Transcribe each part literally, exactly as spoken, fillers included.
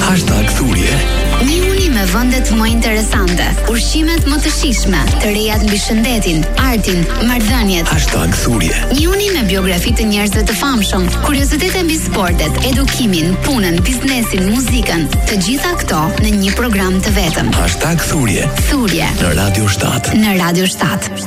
Hashtag thurje. Njihuni me vendet më interesante, ushqimet më të shijshme, të rejat mbi shëndetin, artin, marrëdhëniet. Hashtag thurje. Njihuni me biografi të njerëzve të famshëm, kuriozitete mbi sportet, edukimin, punën, biznesin, muzikën, të gjitha këto në një program të vetëm. Hashtag thurje. Thurje Në Radio shtatë. në Radio shtatë.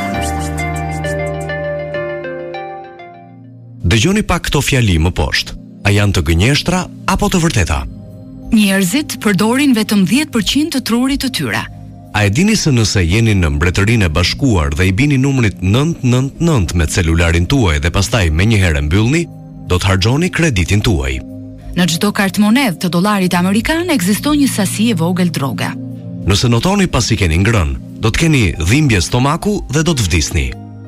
Dëgjoni pak këto fjali më poshtë. A janë të gënjeshtra apo të vërteta? Njerëzit përdorin vetëm dhjetë përqind të trurit të tyre. A e dini se nëse jeni në Mbretërinë e Bashkuar dhe i bini numrit nëntë nëntë nëntë me celularin tuaj dhe pastaj menjëherë mbyllni, do të harxhoni kreditin tuaj. Në çdo kartmonedhë të dollarit amerikan ekziston një sasi e vogël droge. Nëse notoni pasi keni ngrënë, do të keni dhimbje stomaku dhe do të vdisni.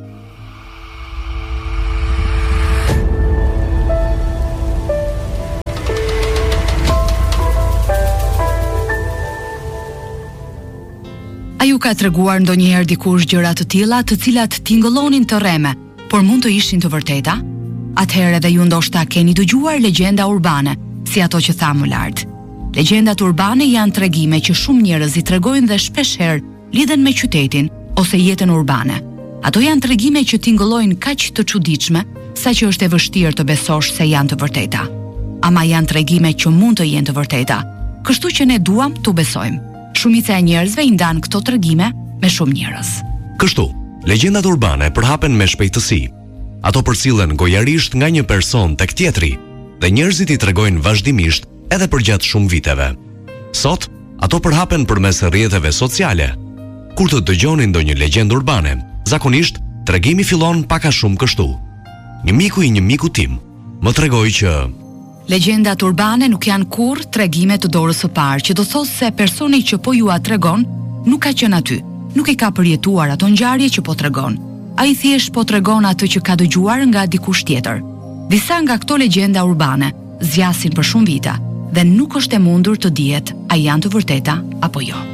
A ju ka treguar ndonjëherë dikush gjëra të tilla të cilat tingëllonin të rreme, por mund të ishin të vërteta? Atëherë edhe ju ndoshta keni dëgjuar legjenda urbane, si ato që thamë më lart. Legjendat urbane janë tregime që shumë njerëz i tregojnë dhe shpeshherë lidhen me qytetin ose jetën urbane. Ato janë tregime që tingëllojnë kaq të çuditshme, saqë është e vështirë të besosh se janë të vërteta. Ama janë tregime që mund të jenë të vërteta, kështu që ne duam t'u besojmë. Shumica e njerëzve i ndan këto tregime me shumë njerëz. Kështu, legjendat urbane përhapen me shpejtësi. Ato përcillen gojarisht nga një person tek tjetri dhe njerëzit i tregojnë vazhdimisht edhe përgjatë shumë viteve. Sot, ato përhapen përmes rrjeteve sociale. Kur të dëgjoni ndonjë legjendë urbane, zakonisht tregimi fillon pak a shumë kështu. Një miku i një miku tim më tregoi që Legjendat urbane nuk janë kurrë tregime të dorës së parë, që do thosë se personi që po ju a tregon nuk ka qenë aty, nuk i ka përjetuar ato ngjarje që po tregon. Ai thjesht po tregon atë që ka dëgjuar nga dikush tjetër. Disa nga këto legjenda urbane zgjasin për shumë vite dhe nuk është e mundur të dihet a janë të vërteta apo jo.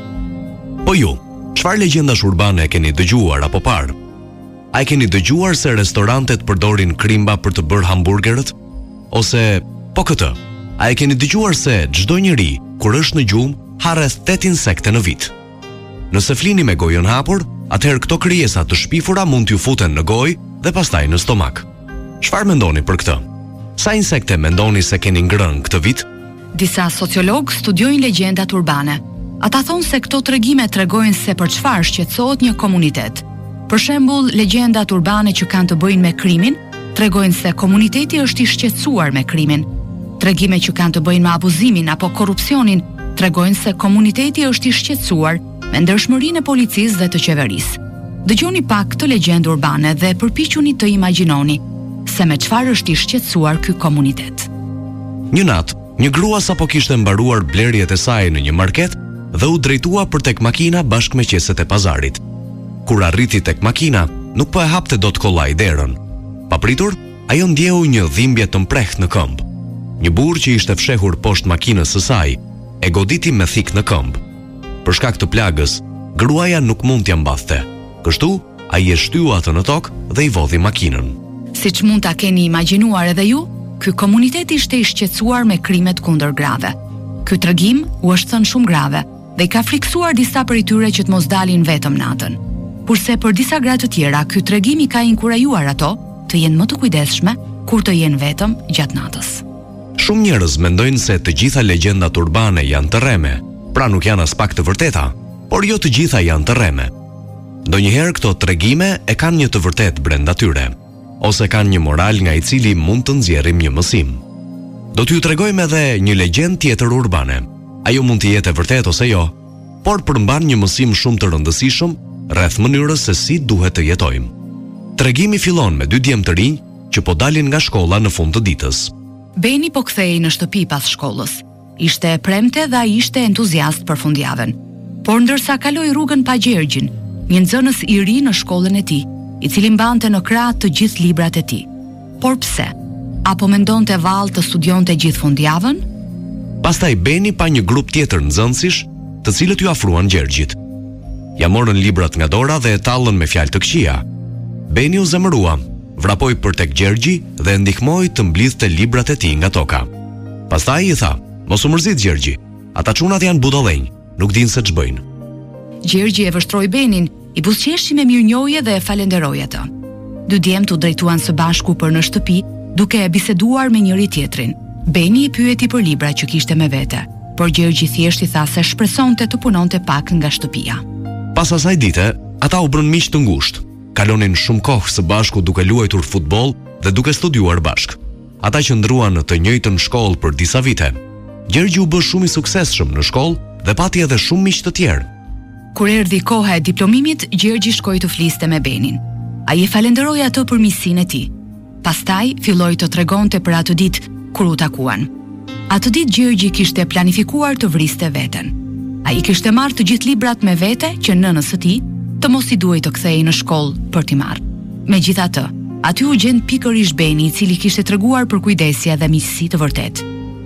Po ju, çfarë legjendash urbane keni dëgjuar apo parë? A e keni dëgjuar se restorantet përdorin krimba për të bërë hamburgerët? Ose po këtë, a e keni dëgjuar se çdo njeri kur është në gjumë ha rreth tetë insekte në vit? Nëse flini me gojën hapur, atëherë këto krijesa të shpifura mund t'ju futen në gojë dhe pastaj në stomak. Çfarë mendoni për këtë? Sa insekte mendoni se keni ngrënë këtë vit? Disa sociologë studiojnë legjendat urbane. Ata thonë se këto tregime tregojnë se për çfarë shqetësohet një komunitet. Për shembull, legjendat urbane që kanë të bëjnë me krimin tregojnë se komuniteti është i shqetësuar me krimin. Tregime që kanë të bëjnë me abuzimin apo korrupsionin tregojnë se komuniteti është i shqetësuar me ndershmërinë e policisë dhe të qeverisë. Dëgjoni pak këtë legjendë urbane dhe përpiquni të imagjinoni se me çfarë është i shqetësuar ky komunitet. Një natë, një grua sapo kishte mbaruar blerjet e saj në një market dhe u drejtua për tek makina bashkë me qeset e pazarit. Kur arriti tek makina, nuk po e hapte dot kollaj derën. Papritur, ajo ndjeu një dhimbje të mprehtë në këmbë. Një burr që ishte fshehur poshtë makinës së saj e goditi me thik në këmbë. Për shkak të plagës, gruaja nuk mund t'ia mbathte. Kështu, ai e shtyu atë në tokë dhe i vodhi makinën. Siç mund ta keni imagjinuar edhe ju, ky komunitet ishte i shqetësuar me krimet kundër grave. Ky tregim u është thënë shumë grave dhe i ka friksuar disa prej tyre që të mos dalin vetëm natën. Kurse për disa gra të tjera, ky tregim i ka inkurajuar ato të jenë më të kujdesshme kur të jenë vetëm gjatë natës. Shumë njerëz mendojnë se të gjitha legjendat urbane janë të rreme, pra nuk janë as pak të vërteta, por jo të gjitha janë të rreme. Ndonjëherë këto tregime e kanë një të vërtet brenda tyre, ose kanë një moral nga i cili mund të nxjerrim një mësim. Do t'ju tregojmë edhe një legjendë tjetër urbane. Ajo mund të jetë e vërtetë ose jo, por përmban një mësim shumë të rëndësishëm rreth mënyrës se si duhet të jetojmë. Tregimi fillon me dy djemë të rinj që po dalin nga shkolla në fund të ditës. Beni po kthehej në shtëpi pas shkollës. Ishte e premte dhe ai ishte entuziast për fundjavën. Por ndërsa kaloi rrugën pa Gjergjin, një nxënës i ri në shkollën e tij, i cili mbante në krah të gjithë librat e tij. Por pse? Apo mendonte vallë të studionte gjithë fundjavën? Pastaj Beni pa një grup tjetër nxënësish, të cilët ju afruan Gjergjit. Ja morën librat nga dora dhe e tallën me fjalë të këqija. Beni u zemërua, vrapoi për tek Gjergji dhe ndihmoi të mblidhte librat e tij nga toka. Pastaj i tha: "Mos u mërzit Gjergji, Ata çunat janë budallënj, nuk dinë se ç'bëjnë. Gjergji e vështroi Benin, i buzëqeshi me mirënjohje dhe e falenderoi atë. Dy djemtë u drejtuan së bashku për në shtëpi, duke e biseduar me njëri tjetrin. Beni i pyeti për libra që kishte me vete, por Gjergji thjesht i tha se shpresonte të punonte pak nga shtëpia. Pas asaj dite, ata u bën miq të ngushtë. Kalonin shumë kohë së bashku duke luajtur futboll dhe duke studiuar bashk. Ata qëndruan në të njëjtën shkollë për disa vite. Gjergji u bë shumë i suksesshëm në shkollë dhe pati edhe shumë miq të tjerë. Kur erdhi koha e diplomimit, Gjergji shkoi të fliste me Benin. Ai e falenderoi atë për miqësinë e tij. Pastaj filloi të tregonte për atë ditë kur u takuan. Atë ditë Gjergji kishte planifikuar të vriste veten. Ai kishte marrë të gjithë librat me vete që nënës së tij të mos i duhej të kthehej në shkollë për t'i marrë. Megjithatë, aty u gjend pikërisht Beni, i cili kishte treguar për kujdesje dhe miqësi të vërtetë.